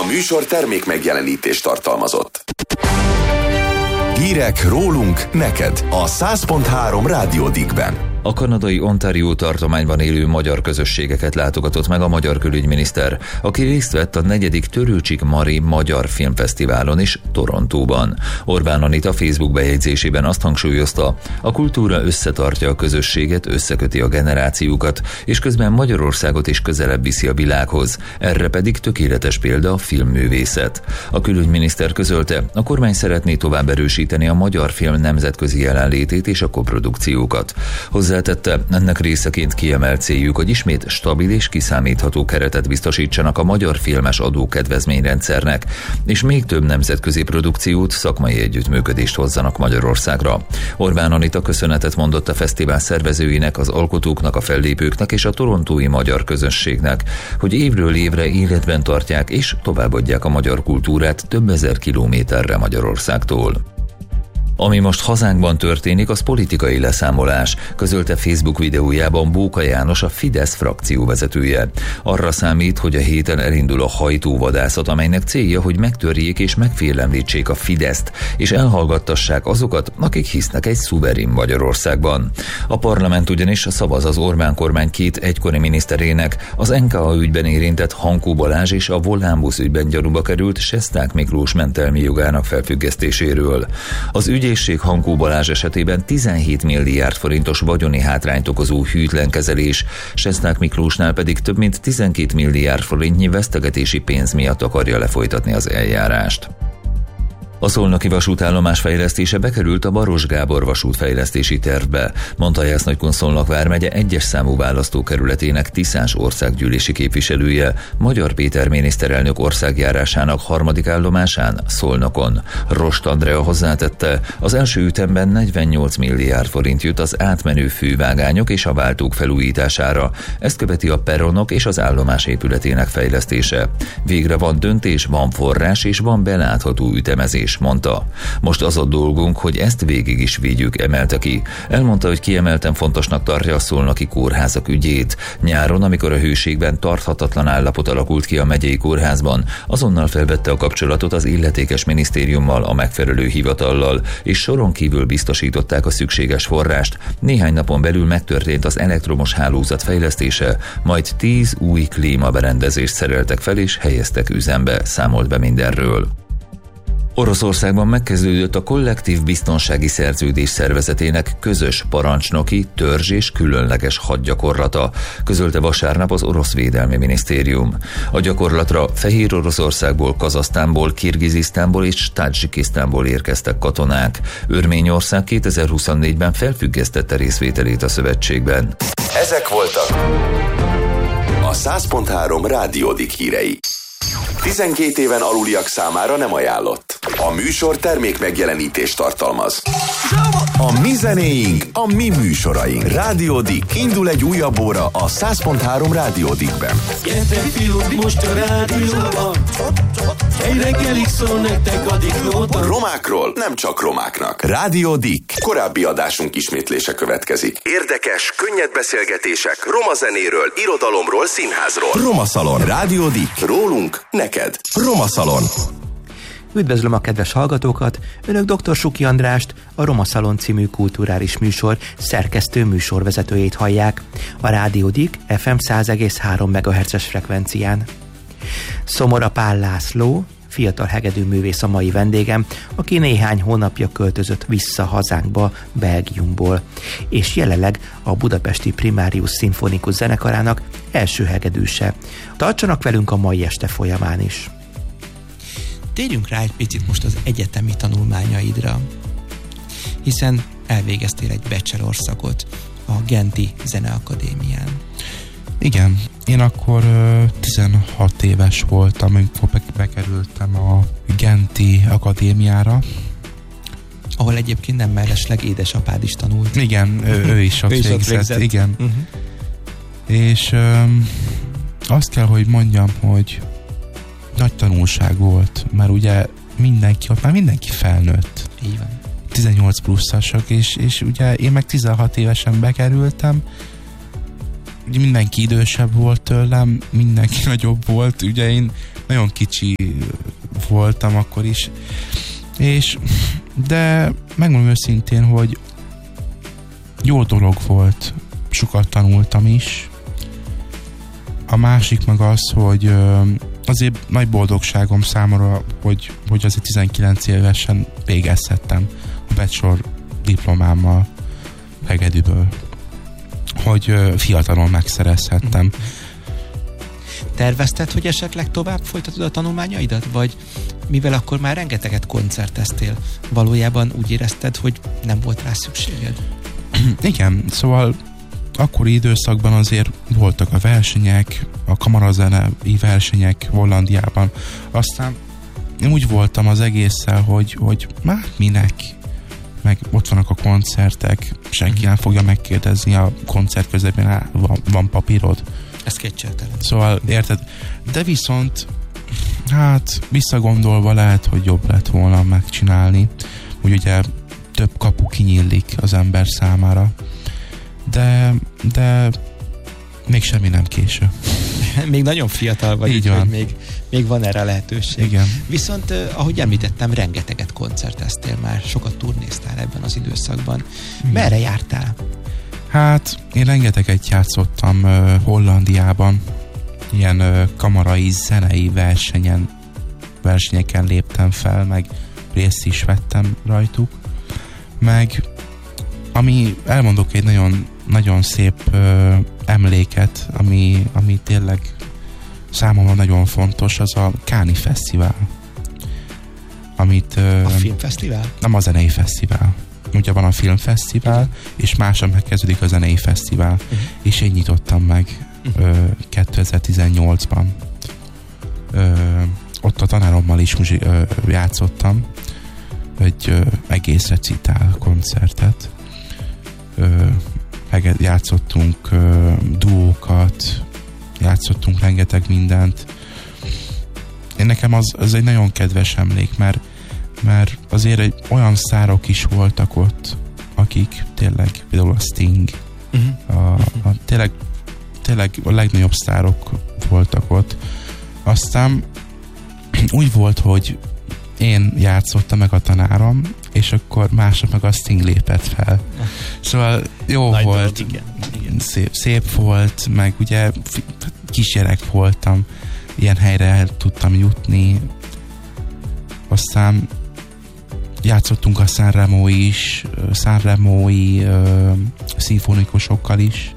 műsor termék megjelenítést tartalmazott. Hírek rólunk neked a 100.3 Rádió Dickben. A kanadai Ontario tartományban élő magyar közösségeket látogatott meg a magyar külügyminiszter, aki részt vett a 4. Törőcsik Mari Magyar Filmfesztiválon is Torontóban. Orbán Anita Facebook bejegyzésében azt hangsúlyozta, a kultúra összetartja a közösséget, összeköti a generációkat, és közben Magyarországot is közelebb viszi a világhoz. Erre pedig tökéletes példa a filmművészet. A külügyminiszter közölte, a kormány szeretné tovább erősíteni a magyar film nemzetközi jelenlétét és a koprodukciókat. Hozzátette, ennek részeként kiemelt céljuk, hogy ismét stabil és kiszámítható keretet biztosítsanak a magyar filmes adókedvezményrendszernek, és még több nemzetközi produkciót, szakmai együttműködést hozzanak Magyarországra. Orbán Anita köszönetet mondott a fesztivál szervezőinek, az alkotóknak, a fellépőknek és a torontói magyar közösségnek, hogy évről évre életben tartják és továbbadják a magyar kultúrát több ezer kilométerre Magyarországtól. Ami most hazánkban történik, az politikai leszámolás, közölte Facebook videójában Bóka János, a Fidesz frakcióvezetője. Arra számít, hogy a héten elindul a hajtóvadászat, amelynek célja, hogy megtörjék és megfélemlítsék a Fideszt, és elhallgattassák azokat, akik hisznek egy szuverén Magyarországban. A parlament ugyanis szavaz az Orbán kormány 2 egykori miniszterének, az NKA ügyben érintett Hankó Balázs és a Volánbusz ügyben gyanúba került Sesták Miklós mentelmi jogának felfüggesztéséről. Az ügyészség Hankó Balázs esetében 17 milliárd forintos vagyoni hátrányt okozó hűtlen kezelés, Sesták Miklósnál pedig több mint 12 milliárd forintnyi vesztegetési pénz miatt akarja lefolytatni az eljárást. A szolnoki vasútállomás fejlesztése bekerült a Baros Gábor vasútfejlesztési tervbe, mondta Jász-Nagykun-Szolnok vármegye 1-es számú választókerületének Tiszás országgyűlési képviselője, Magyar Péter miniszterelnök országjárásának 3. állomásán, Szolnokon. Rost Andrea hozzátette, az első ütemben 48 milliárd forint jut az átmenő fővágányok és a váltók felújítására, ezt követi a peronok és az állomás épületének fejlesztése. Végre van döntés, van forrás és van belátható ütemezés, mondta. Most az a dolgunk, hogy ezt végig is vigyük, emelte ki. Elmondta, hogy kiemelten fontosnak tartja a szolnoki kórházak ügyét. Nyáron, amikor a hőségben tarthatatlan állapot alakult ki a megyei kórházban, azonnal felvette a kapcsolatot az illetékes minisztériummal, a megfelelő hivatallal, és soron kívül biztosították a szükséges forrást. Néhány napon belül megtörtént az elektromos hálózat fejlesztése, majd 10 új klímaberendezést szereltek fel és helyeztek üzembe, számolt be mindenről. Oroszországban megkezdődött a Kollektív Biztonsági Szerződés Szervezetének közös parancsnoki, törzs és különleges hadgyakorlata, közölte vasárnap az orosz védelmi minisztérium. A gyakorlatra Fehér Oroszországból, Kazahsztánból, Kirgizisztánból és Tadzsikisztánból érkeztek katonák. Örményország 2024-ben felfüggesztette részvételét a szövetségben. Ezek voltak a 100.3 Rádió Dick hírei. 12 éven aluliak számára nem ajánlott. A műsor termék megjelenítést tartalmaz. A mi zenéink, a mi műsoraink. Rádió Dick. Indul egy újabb óra a 100.3 Rádió Dickben. Gyertek fiúk, most a rádióban, egy reggelig szól nektek a Dickóban. Romákról nem csak romáknak. Rádió Dick. Korábbi adásunk ismétlése következik. Érdekes, könnyed beszélgetések roma zenéről, irodalomról, színházról. Roma Szalon. Rádió Dick. Rólunk, neked. Roma Szalon. Üdvözlöm a kedves hallgatókat! Önök dr. Suki Andrást, a Roma Szalon című kulturális műsor szerkesztő műsorvezetőjét hallják a Rádió Dick FM 100,3 MHz-es frekvencián. Szomora Pál László, fiatal hegedűművész a mai vendégem, aki néhány hónapja költözött vissza hazánkba Belgiumból, és jelenleg a budapesti Primárius Szimfonikus Zenekarának első hegedűse. Tartsanak velünk a mai este folyamán is! Térjünk rá egy picit most az egyetemi tanulmányaidra, hiszen elvégeztél egy bachelor szakot a Genti Zeneakadémián. Igen, én akkor 16 éves voltam, amikor bekerültem a Genti Akadémiára. Ahol egyébként nem mellesleg édesapád is tanult. Igen, ő is ott végzett. Igen. Uh-huh. És azt kell, hogy mondjam, hogy nagy tanulság volt, mert ugye mindenki felnőtt. Így van. 18 pluszasok, és ugye én meg 16 évesen bekerültem, ugye mindenki idősebb volt tőlem, mindenki nagyobb volt, ugye én nagyon kicsi voltam akkor is. De megmondom őszintén, hogy jó dolog volt, sokat tanultam is. A másik meg az, hogy azért nagy boldogságom számomra, hogy azért 19 évesen végezhettem a bachelor diplomámmal hegedűből, hogy fiatalon megszerezhettem. Tervezted, hogy esetleg tovább folytatod a tanulmányaidat? Vagy mivel akkor már rengeteget koncerteztél, valójában úgy érezted, hogy nem volt rá szükséged? Igen, szóval akkori időszakban azért voltak a versenyek, a kamarazenei versenyek Hollandiában. Aztán én úgy voltam az egésszel, hogy már minek? Meg ott vannak a koncertek, senki nem fogja megkérdezni a koncert közepén, van papírod? Ezt kétségtelen. Szóval érted? De viszont hát visszagondolva lehet, hogy jobb lett volna megcsinálni, hogy ugye több kapu kinyílik az ember számára. De még semmi nem késő. Még nagyon fiatal vagy, így van. Még van erre lehetőség. Igen. Viszont, ahogy említettem, rengeteget koncerteztél már, sokat turnéztál ebben az időszakban. Igen. Merre jártál? Hát, én rengeteget játszottam Hollandiában, ilyen kamarai zenei versenyeken léptem fel, meg részt is vettem rajtuk, meg ami elmondok egy nagyon, nagyon szép emléket, ami tényleg számomra nagyon fontos, az a Cannes Fesztivál. A filmfesztivál? Nem, a zenei fesztivál. Ugye van a filmfesztivál, és másra megkezdődik a zenei fesztivál. És én nyitottam meg 2018-ban. Ott a tanárommal is játszottam egy egész recitál koncertet. Játszottunk duókat, játszottunk rengeteg mindent. Én nekem az egy nagyon kedves emlék, mert azért olyan sztárok is voltak ott, akik tényleg, például a Sting, tényleg a legnagyobb sztárok voltak ott. Aztán úgy volt, hogy én játszottam meg a tanárom, és akkor másnap meg a Sting lépett fel. Szóval jó nagy volt, dolog, igen. Szép volt, meg ugye kisgyerek voltam, ilyen helyre el tudtam jutni. Aztán játszottunk a Sanremói szimfonikusokkal is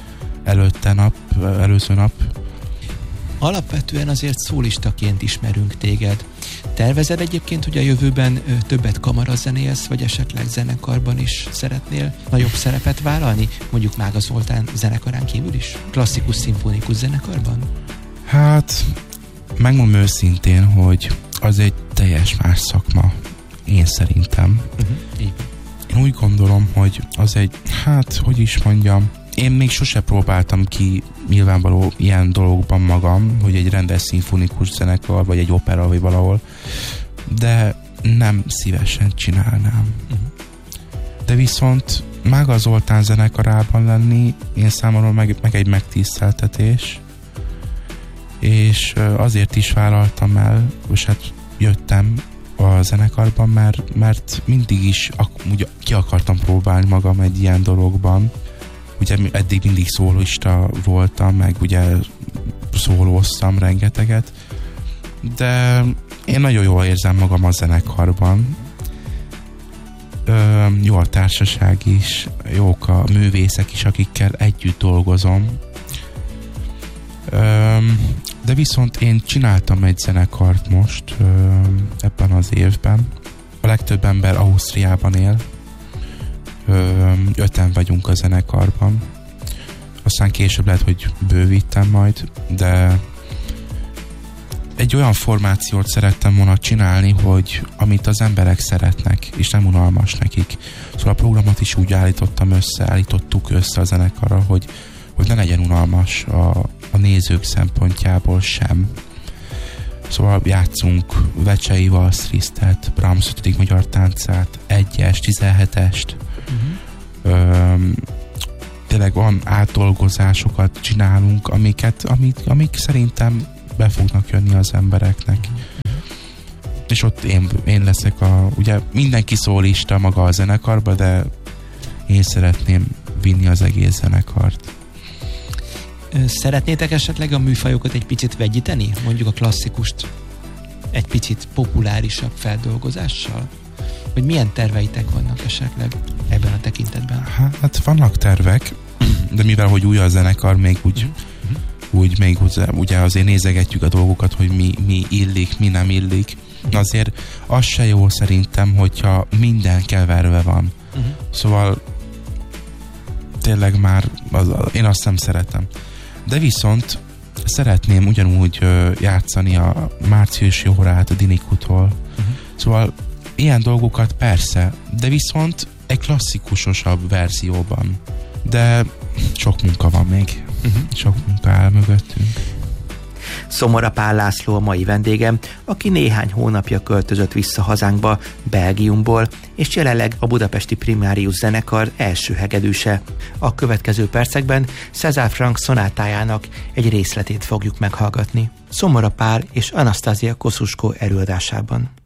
előző nap. Alapvetően azért szólistaként ismerünk téged. Tervezed egyébként, hogy a jövőben többet kamarazenélsz, vagy esetleg zenekarban is szeretnél nagyobb szerepet vállalni? Mondjuk Mága Zoltán zenekarán kívül is? Klasszikus szimfonikus zenekarban? Hát, megmondom őszintén, hogy az egy teljes más szakma, én szerintem. Én úgy gondolom, hogy az egy, hát, hogy is mondjam, én még sose próbáltam ki nyilvánvaló ilyen dologban magam, hogy egy rendes szimfonikus zenekar, vagy egy opera, vagy valahol, de nem szívesen csinálnám. De viszont Mága Zoltán zenekarában lenni, én számomra meg egy megtiszteltetés, és azért is vállaltam el, és hát jöttem a zenekarban, mert mindig is ki akartam próbálni magam egy ilyen dologban. Ugye eddig mindig szólista voltam, meg ugye szólóztam rengeteget, de én nagyon jól érzem magam a zenekarban. Jó a társaság is, jók a művészek is, akikkel együtt dolgozom. De viszont én csináltam egy zenekart most ebben az évben. A legtöbb ember Ausztriában él. 5-en vagyunk a zenekarban. Aztán később lehet, hogy bővítem majd, de egy olyan formációt szerettem volna csinálni, hogy amit az emberek szeretnek, és nem unalmas nekik. Szóval a programot is úgy állítottuk össze a zenekarra, hogy ne legyen unalmas a nézők szempontjából sem. Szóval játszunk Vecsei Valszrisztet, Brahms 5. magyar táncát, 1-es, 17-est. Tényleg van átdolgozásokat csinálunk, amik szerintem be fognak jönni az embereknek. És ott én leszek ugye mindenki szólista maga a zenekarba, de én szeretném vinni az egész zenekart. Szeretnétek esetleg a műfajokat egy picit vegyíteni? Mondjuk a klasszikust egy picit populárisabb feldolgozással? Hogy milyen terveitek vannak esetleg ebben a tekintetben? Hát vannak tervek, de mivel hogy új a zenekar, még úgy ugye azért nézegetjük a dolgokat, hogy mi illik, mi nem illik. Azért az se jó szerintem, hogyha minden keverve van. Szóval tényleg már én azt nem szeretem. De viszont szeretném ugyanúgy játszani a márciusi órát a Dinikutól. Szóval ilyen dolgokat persze, de viszont egy klasszikusosabb verzióban. De sok munka van még. Sok munka áll mögöttünk. Szomora Pál László a mai vendégem, aki néhány hónapja költözött vissza hazánkba, Belgiumból, és jelenleg a budapesti Primárius zenekar első hegedűse. A következő percekben César Franck szonátájának egy részletét fogjuk meghallgatni. Szomora Pál és Anastasia Kosciuszko előadásában.